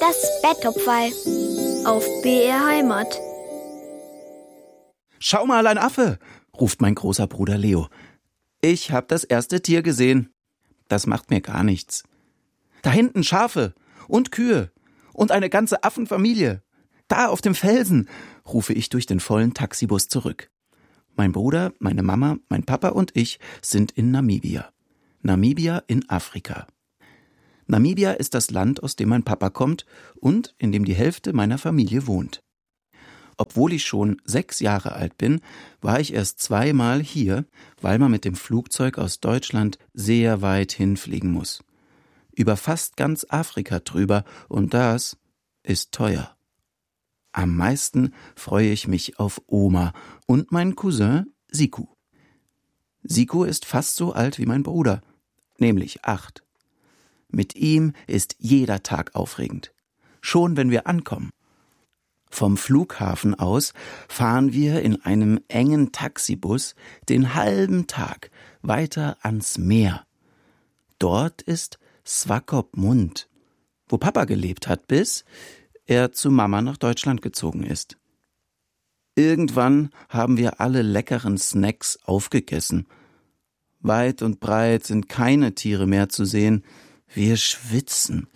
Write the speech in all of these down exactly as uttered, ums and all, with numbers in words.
Das Betthupferl auf B R Heimat. Schau mal, ein Affe, ruft mein großer Bruder Leo. Ich hab das erste Tier gesehen. Das macht mir gar nichts. Da hinten Schafe und Kühe und eine ganze Affenfamilie. Da auf dem Felsen, rufe ich durch den vollen Taxibus zurück. Mein Bruder, meine Mama, mein Papa und ich sind in Namibia. Namibia in Afrika. Namibia ist das Land, aus dem mein Papa kommt und in dem die Hälfte meiner Familie wohnt. Obwohl ich schon sechs Jahre alt bin, war ich erst zweimal hier, weil man mit dem Flugzeug aus Deutschland sehr weit hinfliegen muss. Über fast ganz Afrika drüber und das ist teuer. Am meisten freue ich mich auf Oma und meinen Cousin Siku. Siku ist fast so alt wie mein Bruder, nämlich acht. Mit ihm ist jeder Tag aufregend. Schon wenn wir ankommen. Vom Flughafen aus fahren wir in einem engen Taxibus den halben Tag weiter ans Meer. Dort ist Swakopmund, wo Papa gelebt hat, bis er zu Mama nach Deutschland gezogen ist. Irgendwann haben wir alle leckeren Snacks aufgegessen. Weit und breit sind keine Tiere mehr zu sehen. Wir schwitzen.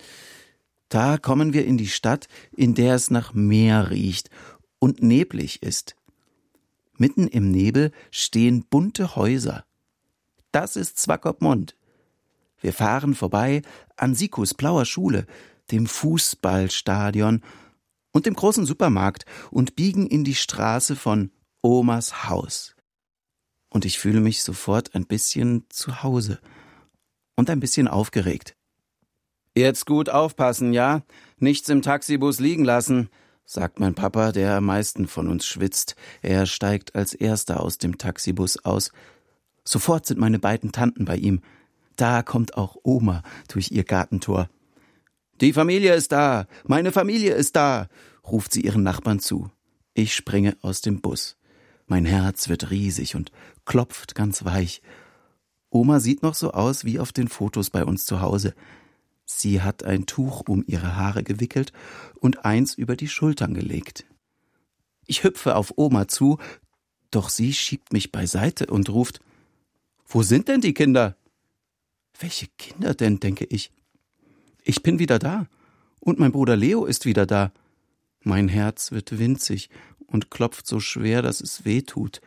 Da kommen wir in die Stadt, in der es nach Meer riecht und neblig ist. Mitten im Nebel stehen bunte Häuser. Das ist Swakopmund. Wir fahren vorbei an Sikus blauer Schule, dem Fußballstadion und dem großen Supermarkt und biegen in die Straße von Omas Haus. Und ich fühle mich sofort ein bisschen zu Hause und ein bisschen aufgeregt. »Jetzt gut aufpassen, ja? Nichts im Taxibus liegen lassen«, sagt mein Papa, der am meisten von uns schwitzt. Er steigt als Erster aus dem Taxibus aus. Sofort sind meine beiden Tanten bei ihm. Da kommt auch Oma durch ihr Gartentor. »Die Familie ist da, meine Familie ist da«, ruft sie ihren Nachbarn zu. Ich springe aus dem Bus. Mein Herz wird riesig und klopft ganz weich. Oma sieht noch so aus wie auf den Fotos bei uns zu Hause. Sie hat ein Tuch um ihre Haare gewickelt und eins über die Schultern gelegt. Ich hüpfe auf Oma zu, doch sie schiebt mich beiseite und ruft, »Wo sind denn die Kinder?« »Welche Kinder denn?«, denke ich. Ich bin wieder da und mein Bruder Leo ist wieder da. Mein Herz wird winzig und klopft so schwer, dass es weh tut.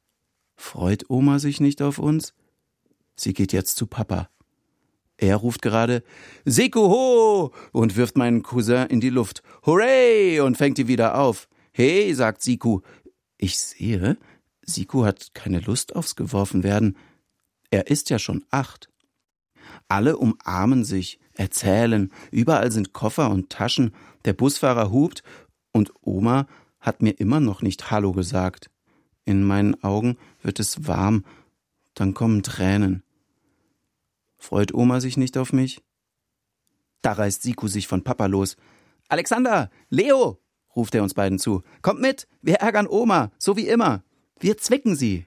Freut Oma sich nicht auf uns? Sie geht jetzt zu Papa. Er ruft gerade »Siku ho!« und wirft meinen Cousin in die Luft. »Hooray!« und fängt die wieder auf. »Hey«, sagt Siku. Ich sehe, Siku hat keine Lust aufs Geworfenwerden. Er ist ja schon acht. Alle umarmen sich, erzählen, überall sind Koffer und Taschen, der Busfahrer hupt und Oma hat mir immer noch nicht Hallo gesagt. In meinen Augen wird es warm, dann kommen Tränen. Freut Oma sich nicht auf mich? Da reißt Siku sich von Papa los. »Alexander, Leo«, ruft er uns beiden zu. »Kommt mit, wir ärgern Oma, so wie immer. Wir zwicken sie.«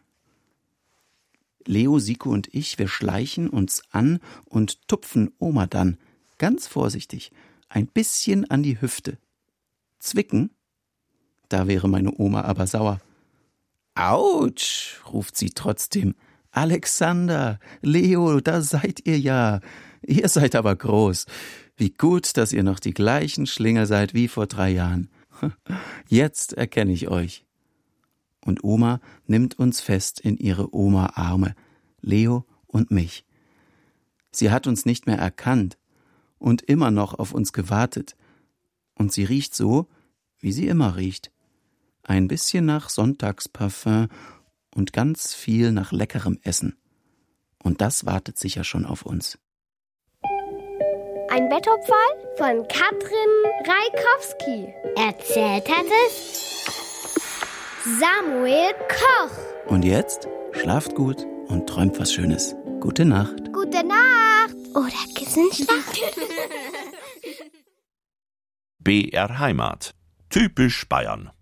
Leo, Siku und ich, wir schleichen uns an und tupfen Oma dann, ganz vorsichtig, ein bisschen an die Hüfte. Zwicken? Da wäre meine Oma aber sauer. »Autsch«, ruft sie trotzdem. »Alexander, Leo, da seid ihr ja. Ihr seid aber groß. Wie gut, dass ihr noch die gleichen Schlingel seid wie vor drei Jahren. Jetzt erkenne ich euch.« Und Oma nimmt uns fest in ihre Oma-Arme, Leo und mich. Sie hat uns nicht mehr erkannt und immer noch auf uns gewartet. Und sie riecht so, wie sie immer riecht. Ein bisschen nach Sonntagsparfum und ganz viel nach leckerem Essen. Und das wartet sicher schon auf uns. Ein Betthupferl von Katrin Reikowski. Erzählt hat es Samuel Koch. Und jetzt schlaft gut und träumt was Schönes. Gute Nacht. Gute Nacht. Oder Kissenschlacht. B R Heimat. Typisch Bayern.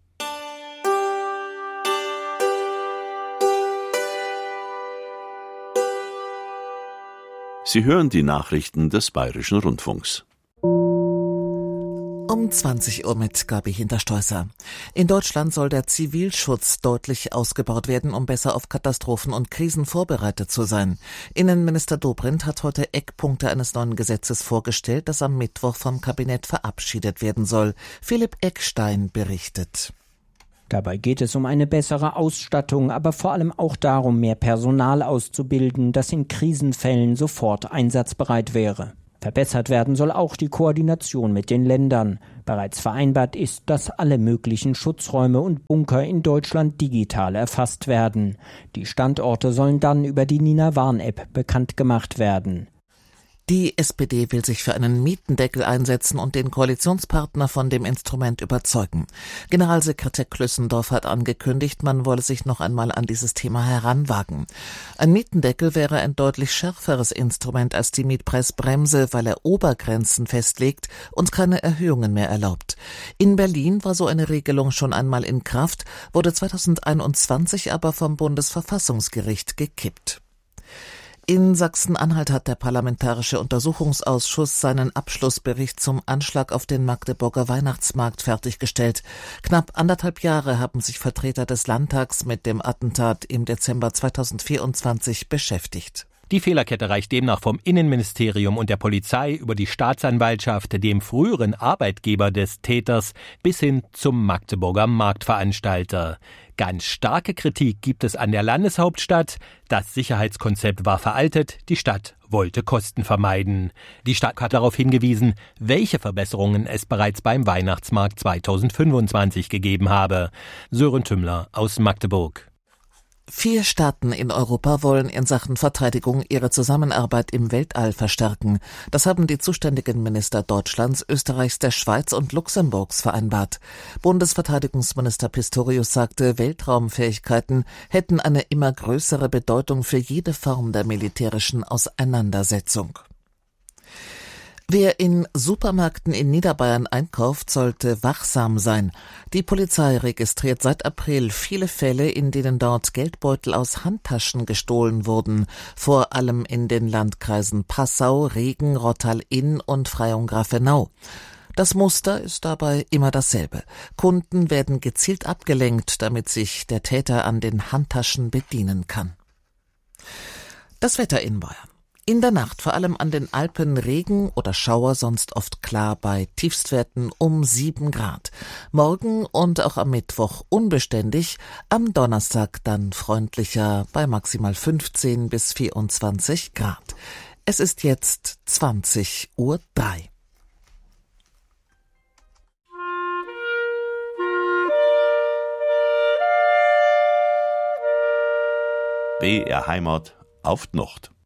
Sie hören die Nachrichten des Bayerischen Rundfunks. Um zwanzig Uhr mit Gabi Hinterstoißer. In Deutschland soll der Zivilschutz deutlich ausgebaut werden, um besser auf Katastrophen und Krisen vorbereitet zu sein. Innenminister Dobrindt hat heute Eckpunkte eines neuen Gesetzes vorgestellt, das am Mittwoch vom Kabinett verabschiedet werden soll. Philipp Eckstein berichtet. Dabei geht es um eine bessere Ausstattung, aber vor allem auch darum, mehr Personal auszubilden, das in Krisenfällen sofort einsatzbereit wäre. Verbessert werden soll auch die Koordination mit den Ländern. Bereits vereinbart ist, dass alle möglichen Schutzräume und Bunker in Deutschland digital erfasst werden. Die Standorte sollen dann über die Nina Warn-App bekannt gemacht werden. Die S P D will sich für einen Mietendeckel einsetzen und den Koalitionspartner von dem Instrument überzeugen. Generalsekretär Klüssendorf hat angekündigt, man wolle sich noch einmal an dieses Thema heranwagen. Ein Mietendeckel wäre ein deutlich schärferes Instrument als die Mietpreisbremse, weil er Obergrenzen festlegt und keine Erhöhungen mehr erlaubt. In Berlin war so eine Regelung schon einmal in Kraft, wurde zweitausendeinundzwanzig aber vom Bundesverfassungsgericht gekippt. In Sachsen-Anhalt hat der Parlamentarische Untersuchungsausschuss seinen Abschlussbericht zum Anschlag auf den Magdeburger Weihnachtsmarkt fertiggestellt. Knapp anderthalb Jahre haben sich Vertreter des Landtags mit dem Attentat im Dezember zweitausendvierundzwanzig beschäftigt. Die Fehlerkette reicht demnach vom Innenministerium und der Polizei über die Staatsanwaltschaft, dem früheren Arbeitgeber des Täters, bis hin zum Magdeburger Marktveranstalter. Ganz starke Kritik gibt es an der Landeshauptstadt. Das Sicherheitskonzept war veraltet, die Stadt wollte Kosten vermeiden. Die Stadt hat darauf hingewiesen, welche Verbesserungen es bereits beim Weihnachtsmarkt zweitausendfünfundzwanzig gegeben habe. Sören Tümmler aus Magdeburg. Vier Staaten in Europa wollen in Sachen Verteidigung ihre Zusammenarbeit im Weltall verstärken. Das haben die zuständigen Minister Deutschlands, Österreichs, der Schweiz und Luxemburgs vereinbart. Bundesverteidigungsminister Pistorius sagte, Weltraumfähigkeiten hätten eine immer größere Bedeutung für jede Form der militärischen Auseinandersetzung. Wer in Supermärkten in Niederbayern einkauft, sollte wachsam sein. Die Polizei registriert seit April viele Fälle, in denen dort Geldbeutel aus Handtaschen gestohlen wurden, vor allem in den Landkreisen Passau, Regen, Rottal-Inn und Freyung-Grafenau. Das Muster ist dabei immer dasselbe. Kunden werden gezielt abgelenkt, damit sich der Täter an den Handtaschen bedienen kann. Das Wetter in Bayern. In der Nacht vor allem an den Alpen Regen oder Schauer, sonst oft klar bei Tiefstwerten um sieben Grad. Morgen und auch am Mittwoch unbeständig, am Donnerstag dann freundlicher bei maximal fünfzehn bis vierundzwanzig Grad. Es ist jetzt zwanzig Uhr drei. B R Heimat auf die Nacht.